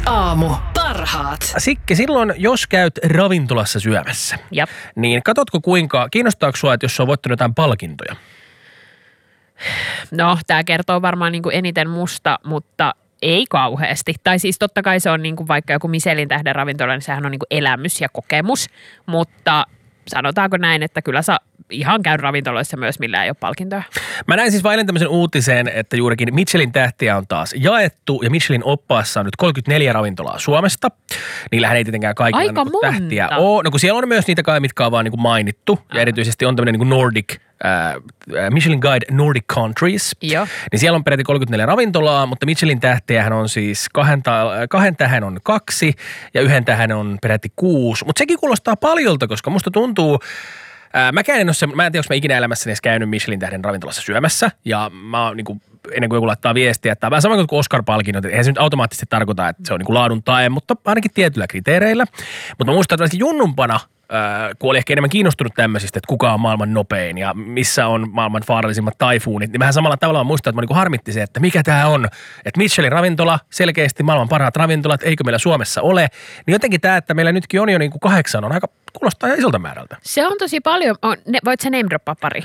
Aamu. Parhaat. Sikke, silloin jos käyt ravintolassa syömässä, Jep. niin katsotko kiinnostaako sua, että jos sä on voittanut jotain palkintoja? No, tämä kertoo varmaan niin kuin eniten musta, mutta ei kauheasti. Tai siis totta kai se on niin kuin vaikka joku Michelin tähden ravintola, niin sehän on niin kuin elämys ja kokemus, mutta sanotaanko näin, että kyllä sä ihan käy ravintoloissa myös, millä ei ole palkintoja. Mä näin siis vain tämmöisen uutiseen, että juurikin Michelin tähtiä on taas jaettu ja Michelin oppaassa on nyt 34 ravintolaa Suomesta. Niillähän ei tietenkään kaikilla Aika niin tähtiä ole. No kun siellä on myös niitä kai, mitkä on vaan niin kuin mainittu ja erityisesti on tämmöinen niin kuin Nordic, Michelin Guide Nordic Countries. Joo. Niin siellä on peräti 34 ravintolaa, mutta Michelin tähtiähän on siis kahden tähän on 2 ja 1 tähän on peräti 6. Mutta sekin kuulostaa paljolta, koska musta tuntuu, mä en tiedä, onko mä ikinä elämässäni edes käynyt Michelin tähden ravintolassa syömässä ja mä oon niin ennen kuin joku laittaa viestiä, että vähän sama kuin Oscar-palkinnot, eihän se nyt automaattisesti tarkoita, että se on niin kuin laadun tae, mutta ainakin tietyillä kriteereillä. Mutta mä muistan, että junnumpana, kun oli ehkä enemmän kiinnostunut tämmöisistä, että kuka on maailman nopein ja missä on maailman vaarallisimmat taifuunit, niin vähän samalla tavalla muistan, että mä niin harmitti se, että mikä tää on, että Michelin ravintola, selkeästi maailman parhaat ravintolat, eikö meillä Suomessa ole, niin jotenkin tämä, että meillä nytkin on jo niin kuin 8, on aika, kuulostaa ihan isolta määrältä. Se on tosi paljon. Voit sä name droppaa pari?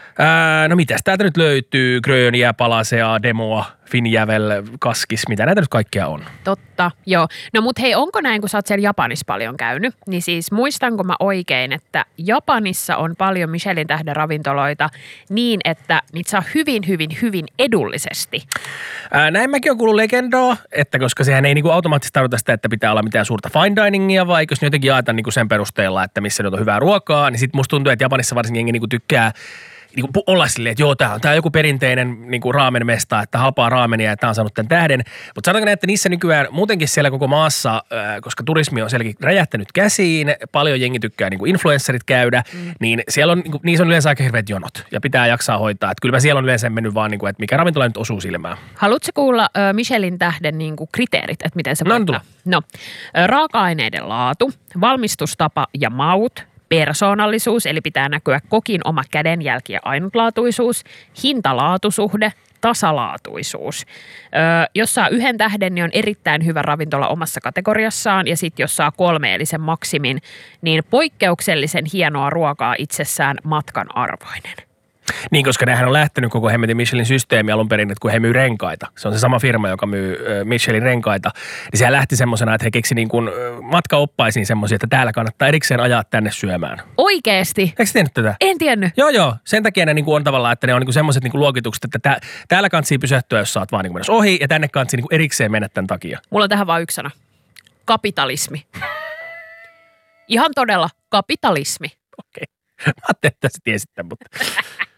No mitäs täältä nyt löytyy? Gröniä, Palasea, Demoa, Finjävel, Kaskis, mitä näitä nyt kaikkea on? Totta, joo. No mut hei, onko näin, kun sä oot siellä Japanissa paljon käynyt, niin siis muistanko mä oikein, että Japanissa on paljon Michelin tähden ravintoloita niin, että niitä saa hyvin edullisesti? Näin mäkin on kuullut legendaa, että koska sehän ei niinku automaattisesti tarkoita sitä, että pitää olla mitään suurta fine diningia, vai jos ne jotenkin jaetaan niinku sen perusteella, että missä nyt on hyvää ruokaa, niin sit musta tuntuu, että Japanissa varsinkin jengi niinku tykkää niinku olla silleen, että joo, tää on joku perinteinen niinku raamenmesta, että halpaa raamenia ja tää on saanut tämän tähden. Mutta sanotaanko näin, että niissä nykyään muutenkin siellä koko maassa, koska turismi on sielläkin räjähtänyt käsiin, paljon jengi tykkää niinku influensserit käydä, niin siellä on, niinku, niissä on yleensä aika hirveät jonot ja pitää jaksaa hoitaa. Että kyllä mä siellä on yleensä mennyt vaan, niinku, että mikä ravintola nyt osuu silmään. Haluatko kuulla Michelin tähden niinku kriteerit, että miten se voittaa? No, raaka-aineiden laatu, valmistustapa ja maut, persoonallisuus, eli pitää näkyä kokin oma kädenjälki ja ainutlaatuisuus, hintalaatusuhde, tasalaatuisuus. Jos saa 1 tähden, niin on erittäin hyvä ravintola omassa kategoriassaan, ja sitten jos saa 3 eli sen maksimin, niin poikkeuksellisen hienoa ruokaa itsessään matkan arvoinen. Niin, koska nehän on lähtenyt koko hemmetin Michelin systeemi alun perin, että kun he myy renkaita. Se on se sama firma, joka myy Michelin renkaita. Niin sehän lähti semmosena, että he keksi niin kuin matkaoppaisiin semmoisia, että täällä kannattaa erikseen ajaa tänne syömään. Oikeesti? Eikö sä tiennyt tätä? En tiennyt. Joo. Sen takia ne niin kuin on tavallaan, että ne on niin kuin semmoiset niin kuin luokitukset, että täällä kantsii pysähtyä, jos sä oot vaan niin kuin menossa ohi, ja tänne kantsii niin kuin erikseen mennä tämän takia. Mulla on tähän vaan yksi sana. Kapitalismi. Ihan todella kapitalismi. Okei. Mä ajattelin, että sä tiesit tämän, mutta